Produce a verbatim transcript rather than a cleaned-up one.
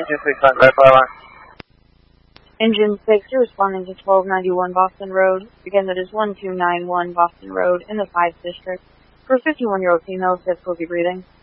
Engine six on Verify line. Engine six, you're responding to twelve ninety-one Boston Road. Again, that is one two nine one Boston Road in the five District. For a fifty-one-year-old female, difficulty breathing.